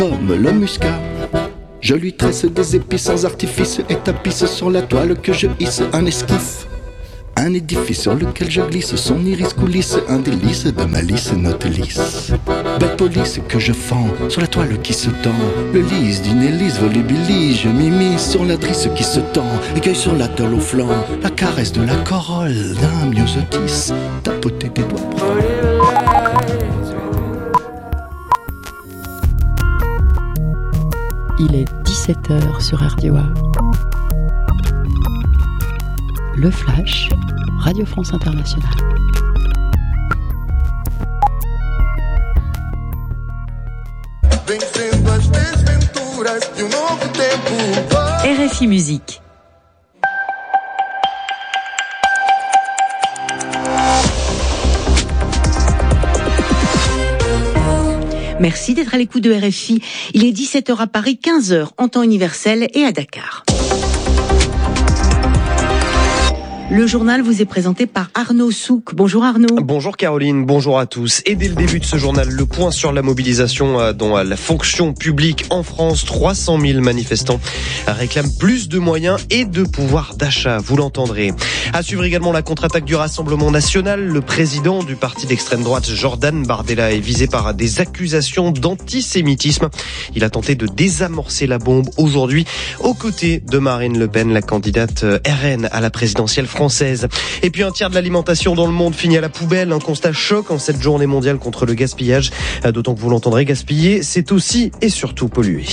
Comme le muscat, je lui tresse des épices sans artifice et tapisse sur la toile que je hisse un esquif. Un édifice sur lequel je glisse, son iris coulisse, un délice de malice note lisse. Belle police que je fends sur la toile qui se tend, le lys d'une hélice volubilis, je m'immisce sur la drisse qui se tend, écueil sur la tôle au flanc, la caresse de la corolle d'un myosotis, tapoter des doigts. Il est 17h sur RDOA. Le Flash, Radio France Internationale. RFI Musique. Merci d'être à l'écoute de RFI. Il est 17h à Paris, 15h en temps universel et à Dakar. Le journal vous est présenté par Arnaud Souk. Bonjour Arnaud. Bonjour Caroline, bonjour à tous. Et dès le début de ce journal, le point sur la mobilisation dans la fonction publique en France. 300 000 manifestants réclament plus de moyens et de pouvoir d'achat, vous l'entendrez. À suivre également la contre-attaque du Rassemblement national. Le président du parti d'extrême droite, Jordan Bardella, est visé par des accusations d'antisémitisme. Il a tenté de désamorcer la bombe aujourd'hui aux côtés de Marine Le Pen, la candidate RN à la présidentielle française. Et puis un tiers de l'alimentation dans le monde finit à la poubelle. Un constat choc en cette journée mondiale contre le gaspillage. D'autant que vous l'entendrez, gaspiller, c'est aussi et surtout polluer.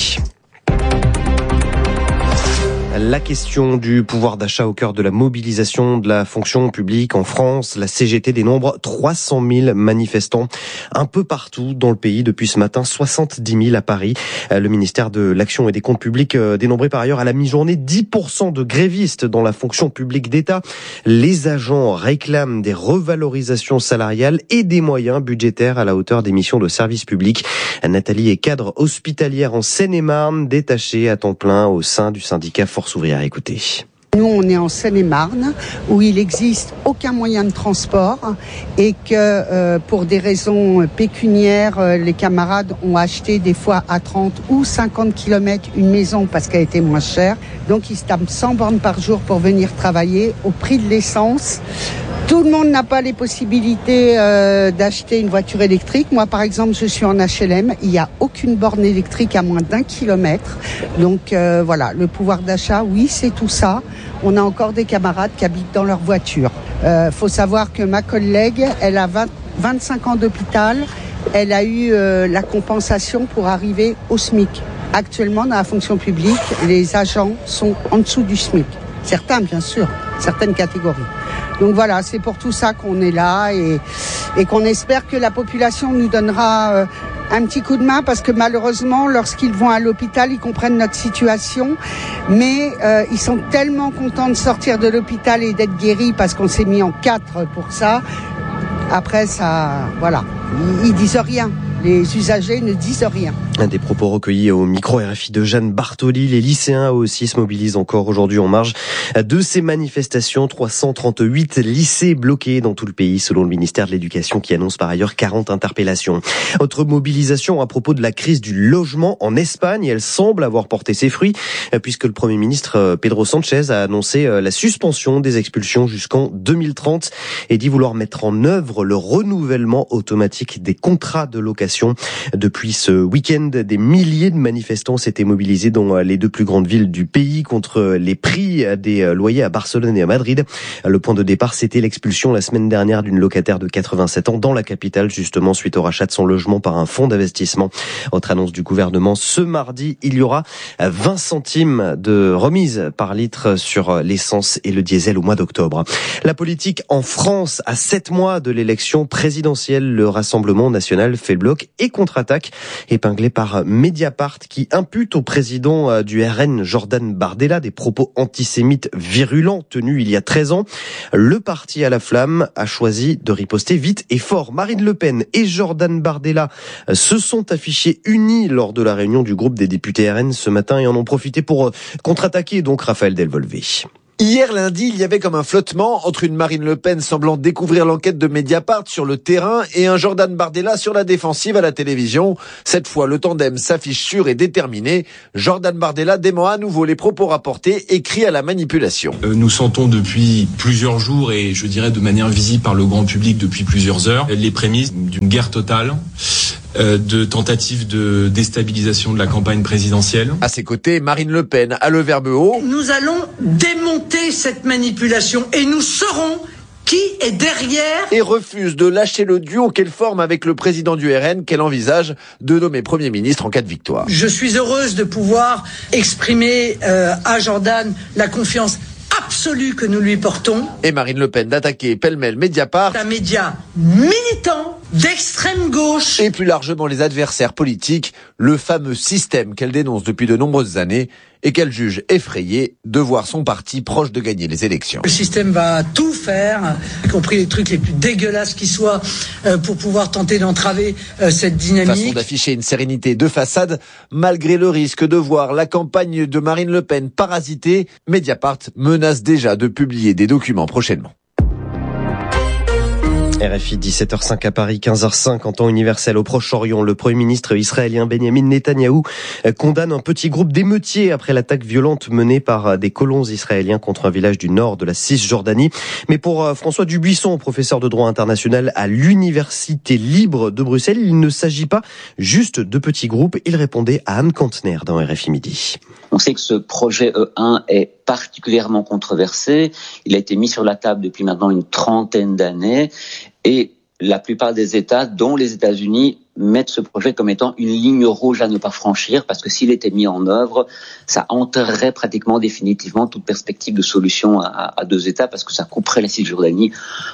La question du pouvoir d'achat au cœur de la mobilisation de la fonction publique en France. La CGT dénombre 300 000 manifestants un peu partout dans le pays depuis ce matin, 70 000 à Paris. Le ministère de l'Action et des Comptes publics dénombrait par ailleurs à la mi-journée 10% de grévistes dans la fonction publique d'État. Les agents réclament des revalorisations salariales et des moyens budgétaires à la hauteur des missions de service public. Nathalie est cadre hospitalière en Seine-et-Marne, détachée à temps plein au sein du syndicat Force ouvrière. Écoutez. Nous, on est en Seine-et-Marne, où il n'existe aucun moyen de transport et que pour des raisons pécuniaires, les camarades ont acheté des fois à 30 ou 50 km une maison parce qu'elle était moins chère. Donc, ils se tapent 100 bornes par jour pour venir travailler au prix de l'essence. Tout le monde n'a pas les possibilités d'acheter une voiture électrique. Moi, par exemple, je suis en HLM. Il n'y a aucune borne électrique à moins d'1 kilomètre. Donc voilà, le pouvoir d'achat, oui, c'est tout ça. On a encore des camarades qui habitent dans leur voiture. Faut savoir que ma collègue, elle a 25 ans d'hôpital. Elle a eu la compensation pour arriver au SMIC. Actuellement, dans la fonction publique, les agents sont en dessous du SMIC. Certains, bien sûr, certaines catégories. Donc voilà, c'est pour tout ça qu'on est là et qu'on espère que la population nous donnera un petit coup de main parce que malheureusement, lorsqu'ils vont à l'hôpital, ils comprennent notre situation. Mais ils sont tellement contents de sortir de l'hôpital et d'être guéris parce qu'on s'est mis en 4 pour ça. Après, ça, voilà, ils disent rien. Les usagers ne disent rien. Des propos recueillis au micro RFI de Jeanne Bartoli. Les lycéens aussi se mobilisent encore aujourd'hui en marge de ces manifestations. 338 lycées bloqués dans tout le pays selon le ministère de l'Éducation qui annonce par ailleurs 40 interpellations. Autre mobilisation à propos de la crise du logement en Espagne. Elle semble avoir porté ses fruits puisque le Premier ministre Pedro Sánchez a annoncé la suspension des expulsions jusqu'en 2030 et dit vouloir mettre en œuvre le renouvellement automatique des contrats de location. Depuis ce week-end, des milliers de manifestants s'étaient mobilisés dans les deux plus grandes villes du pays contre les prix des loyers à Barcelone et à Madrid. Le point de départ, c'était l'expulsion la semaine dernière d'une locataire de 87 ans dans la capitale, justement suite au rachat de son logement par un fonds d'investissement. Autre annonce du gouvernement, ce mardi, il y aura 20 centimes de remise par litre sur l'essence et le diesel au mois d'octobre. La politique en France, à 7 mois de l'élection présidentielle, le Rassemblement national fait le bloc et contre-attaque, épinglé par Mediapart qui impute au président du RN, Jordan Bardella, des propos antisémites virulents tenus il y a 13 ans. Le parti à la flamme a choisi de riposter vite et fort. Marine Le Pen et Jordan Bardella se sont affichés unis lors de la réunion du groupe des députés RN ce matin et en ont profité pour contre-attaquer donc Raphaël Delvolvé. Hier lundi, il y avait comme un flottement entre une Marine Le Pen semblant découvrir l'enquête de Mediapart sur le terrain et un Jordan Bardella sur la défensive à la télévision. Cette fois, le tandem s'affiche sûr et déterminé. Jordan Bardella dément à nouveau les propos rapportés et crie à la manipulation. Nous sentons depuis plusieurs jours et je dirais de manière visible par le grand public depuis plusieurs heures les prémices d'une guerre totale, de tentatives de déstabilisation de la campagne présidentielle. À ses côtés, Marine Le Pen a le verbe haut. Nous allons démonter cette manipulation et nous saurons qui est derrière. Et refuse de lâcher le duo qu'elle forme avec le président du RN qu'elle envisage de nommer Premier ministre en cas de victoire. Je suis heureuse de pouvoir exprimer à Jordan la confiance absolue que nous lui portons. Et Marine Le Pen d'attaquer pêle-mêle Mediapart, un média militant d'extrême gauche. Et plus largement les adversaires politiques, le fameux système qu'elle dénonce depuis de nombreuses années et qu'elle juge effrayée de voir son parti proche de gagner les élections. Le système va tout faire, y compris les trucs les plus dégueulasses qui soient, pour pouvoir tenter d'entraver cette dynamique. Façon d'afficher une sérénité de façade, malgré le risque de voir la campagne de Marine Le Pen parasitée. Mediapart menace déjà de publier des documents prochainement. RFI 17h05 à Paris, 15h05 en temps universel au Proche-Orient. Le Premier ministre israélien Benjamin Netanyahou condamne un petit groupe d'émeutiers après l'attaque violente menée par des colons israéliens contre un village du nord de la Cisjordanie. Mais pour François Dubuisson, professeur de droit international à l'Université libre de Bruxelles, il ne s'agit pas juste de petits groupes. Il répondait à Anne Kantner dans RFI Midi. On sait que ce projet E1 est particulièrement controversé. Il a été mis sur la table depuis maintenant une trentaine d'années et la plupart des États, dont les États-Unis, mettent ce projet comme étant une ligne rouge à ne pas franchir parce que s'il était mis en œuvre, ça enterrerait pratiquement définitivement toute perspective de solution à deux États parce que ça couperait la Cisjordanie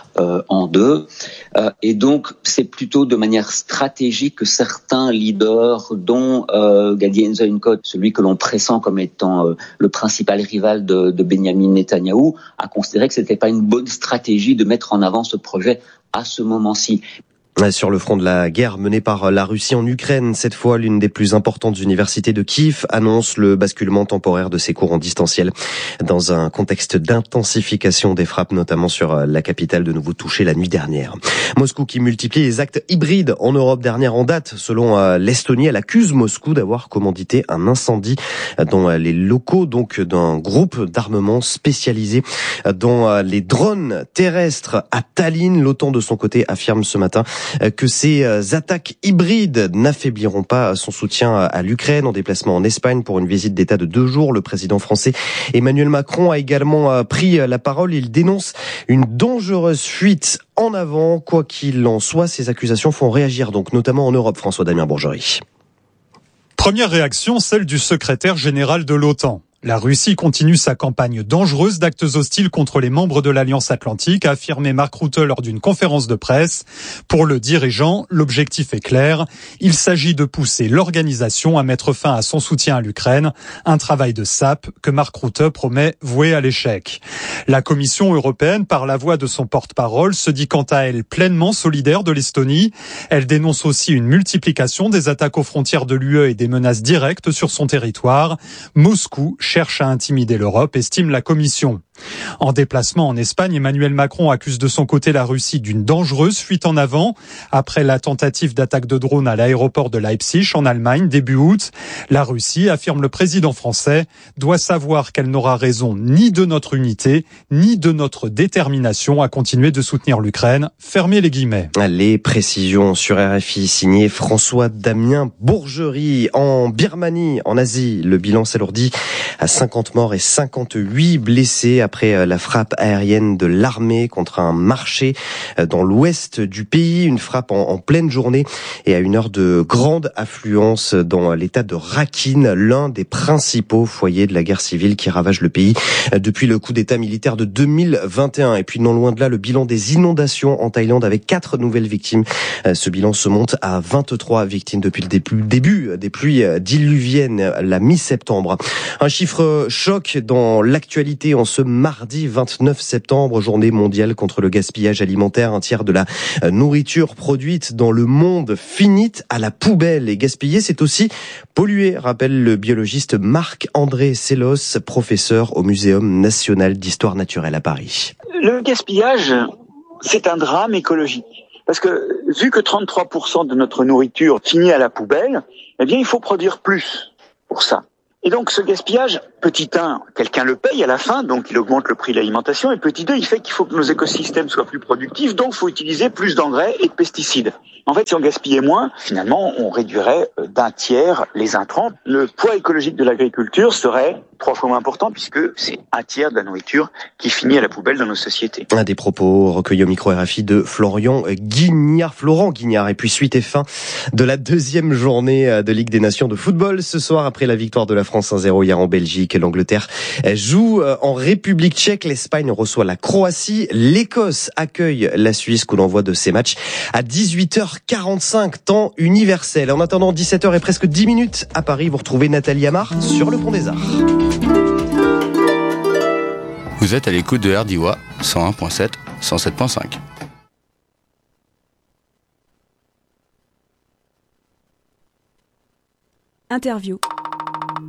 en deux. Et donc, c'est plutôt de manière stratégique que certains leaders, dont Gadi Eisenkot, celui que l'on pressent comme étant le principal rival de Benjamin Netanyahou, a considéré que c'était pas une bonne stratégie de mettre en avant ce projet à ce moment-ci. Sur le front de la guerre menée par la Russie en Ukraine, cette fois, l'une des plus importantes universités de Kiev annonce le basculement temporaire de ses cours en distanciel dans un contexte d'intensification des frappes, notamment sur la capitale de nouveau touchée la nuit dernière. Moscou qui multiplie les actes hybrides en Europe. Dernière en date, selon l'Estonie, elle accuse Moscou d'avoir commandité un incendie dans les locaux donc d'un groupe d'armement spécialisé dans les drones terrestres à Tallinn. L'OTAN de son côté affirme ce matin que ces attaques hybrides n'affaibliront pas son soutien à l'Ukraine. En déplacement en Espagne pour une visite d'État de 2 jours, le président français Emmanuel Macron a également pris la parole. Il dénonce une dangereuse fuite en avant. Quoi qu'il en soit, ces accusations font réagir donc notamment en Europe. François-Damien Bourgerie. Première réaction, celle du secrétaire général de l'OTAN. La Russie continue sa campagne dangereuse d'actes hostiles contre les membres de l'Alliance Atlantique, a affirmé Mark Rutte lors d'une conférence de presse. Pour le dirigeant, l'objectif est clair. Il s'agit de pousser l'organisation à mettre fin à son soutien à l'Ukraine, un travail de sape que Mark Rutte promet voué à l'échec. La Commission européenne, par la voix de son porte-parole, se dit quant à elle pleinement solidaire de l'Estonie. Elle dénonce aussi une multiplication des attaques aux frontières de l'UE et des menaces directes sur son territoire. Moscou cherche à intimider l'Europe, estime la Commission. En déplacement en Espagne, Emmanuel Macron accuse de son côté la Russie d'une dangereuse fuite en avant. Après la tentative d'attaque de drone à l'aéroport de Leipzig en Allemagne début août, la Russie, affirme le président français, doit savoir qu'elle n'aura raison ni de notre unité, ni de notre détermination à continuer de soutenir l'Ukraine. Fermez les guillemets. Les précisions sur RFI signé François-Damien Bourgerie. En Birmanie, en Asie, le bilan s'alourdit à 50 morts et 58 blessés après la frappe aérienne de l'armée contre un marché dans l'ouest du pays. Une frappe en pleine journée et à une heure de grande affluence dans l'état de Rakhine, l'un des principaux foyers de la guerre civile qui ravage le pays depuis le coup d'état militaire de 2021. Et puis non loin de là, le bilan des inondations en Thaïlande avec 4 nouvelles victimes. Ce bilan se monte à 23 victimes depuis le début des pluies diluviennes la mi-septembre. Un chiffre choc dans l'actualité en ce mardi 29 septembre, journée mondiale contre le gaspillage alimentaire. Un tiers de la nourriture produite dans le monde finit à la poubelle. Et gaspiller, c'est aussi polluer, rappelle le biologiste Marc-André Sellos, professeur au Muséum national d'histoire naturelle à Paris. Le gaspillage, c'est un drame écologique. Parce que vu que 33% de notre nourriture finit à la poubelle, eh bien il faut produire plus pour ça. Et donc ce gaspillage, petit 1, quelqu'un le paye à la fin, donc il augmente le prix de l'alimentation, et petit 2, il fait qu'il faut que nos écosystèmes soient plus productifs, donc il faut utiliser plus d'engrais et de pesticides. En fait, si on gaspillait moins, finalement, on réduirait d'un tiers les intrants. Le poids écologique de l'agriculture serait 3 fois moins important, puisque c'est un tiers de la nourriture qui finit à la poubelle dans nos sociétés. Un des propos recueillis au micro RFI de Florent Guignard. Et puis suite et fin de la deuxième journée de Ligue des Nations de football. Ce soir, après la victoire de la France 1-0 hier en Belgique, l'Angleterre joue en République tchèque. L'Espagne reçoit la Croatie. L'Écosse accueille la Suisse, coup d'envoi de ces matchs à 18h45, temps universel. En attendant, 17h et presque 10 minutes à Paris, vous retrouvez Nathalie Amar sur le Pont des Arts. Vous êtes à l'écoute de RDIWA 101.7, 107.5. Interview.